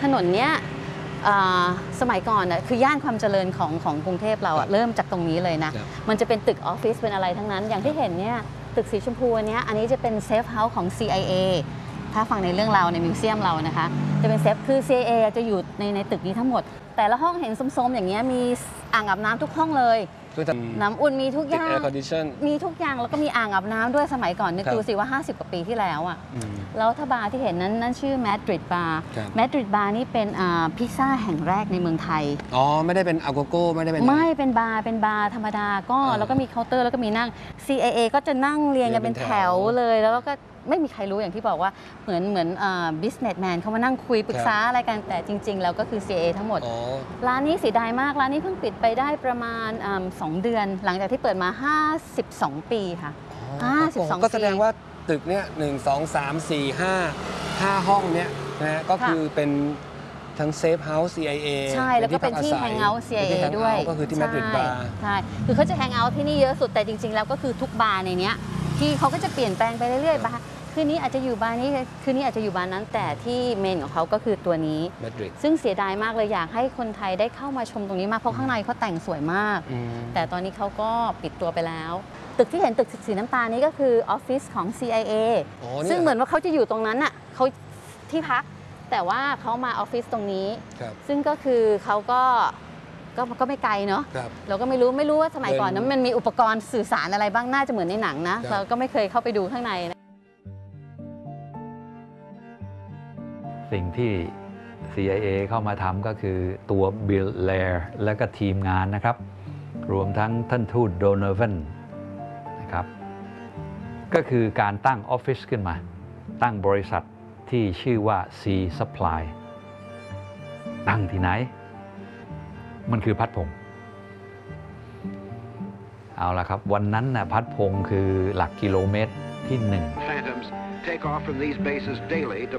ถนนเนี้ยสมัยก่อนคือย่านความเจริญของกรุงเทพเราเริ่มจากตรงนี้เลยนะมันจะเป็นตึกออฟฟิศเป็นอะไรทั้งนั้นอย่างที่เห็นเนี่ยตึกสีชมพูอันนี้จะเป็นเซฟเฮาส์ของ CIA ถ้าฟังในเรื่องเราในมิวเซียมเรานะคะจะเป็นเซฟคือ CIA จะอยู่ในตึกนี้ทั้งหมดแต่ละห้องเห็นส้มๆอย่างเงี้ยมีอ่างอาบน้ำทุกห้องเลยน้ำอุ่นมีทุกอย่างมีทุกอย่างแล้วก็มีอ่างอาบน้ำด้วยสมัยก่อนนึกดูสิว่า50 กว่าปีที่แล้วแล้วถ้าบาร์ที่เห็นนั้นชื่อแมดริดบาร์นี่เป็นพิซซ่าแห่งแรกในเมืองไทยอ๋อไม่ได้เป็นอัลโกโก้ไม่เป็นบาร์ธรรมดาก็แล้วก็มีเคาน์เตอร์แล้วก็มีนั่ง CIA ก็จะนั่งเรียงกันเป็นแถวเลยแล้วก็ไม่มีใครรู้อย่างที่บอกว่าเหมือนbusinessman เขามานั่งคุยปรึกษาอะไรกันแต่จริงๆแล้วก็คือ CIA ทั้งหมดร้านนี้เสียดายมากร้านนี้เพิ่งปิดไปได้ประมาณ2 เดือนหลังจากที่เปิดมา52 ปีค่ะ52 ก็แสดงว่าตึกเนี้ย1 2 3 4 5ห้องเนี้ยนะก็คือเป็นทั้งเซฟเฮาส์ CIA ใช่แล้วก็เป็นที่แฮงเอาท์ CIA ด้วยก็คือที่แมดริดบาร์ใช่คือเขาจะแฮงเอาท์ที่นี่เยอะสุดแต่จริงๆแล้วก็คือทุกบาร์ในเนี้ยที่เขาก็จะเปลี่ยนแปลงไปเรื่อยๆบาร์คืนนี้อาจจะอยู่บาร์นี้คืนนี้อาจจะอยู่บาร์นั้นแต่ที่เมนของเขาก็คือตัวนี้ซึ่งเสียดายมากเลยอยากให้คนไทยได้เข้ามาชมตรงนี้มากเพราะข้างในเขาแต่งสวยมากแต่ตอนนี้เขาก็ปิดตัวไปแล้วตึกที่เห็นตึกสีน้ำตาลนี้ก็คือออฟฟิศของ CIA ซึ่งเหมือนว่าเขาจะอยู่ตรงนั้นอ่ะเขาที่พักแต่ว่าเขามาออฟฟิศตรงนี้ซึ่งก็คือเขาก็ไม่ไกลเนาะเราก็ไม่รู้ว่าสมัยก่อนนั้นมันมีอุปกรณ์สื่อสารอะไรบ้างน่าจะเหมือนในหนังนะเราก็ไม่เคยเข้าไปดูข้างในนะสิ่งที่ CIA เข้ามาทำก็คือตัวบิลเลร์และก็ทีมงานนะครับรวมทั้งท่านทูตโดโนวันนะครับก็คือการตั้งออฟฟิศขึ้นมาตั้งบริษัทที่ชื่อว่า C Supply ตั้งที่ไหนมันคือพัดพงษ์เอาละครับวันนั้นนะพัดพงษ์คือหลักกิโลเมตรที่1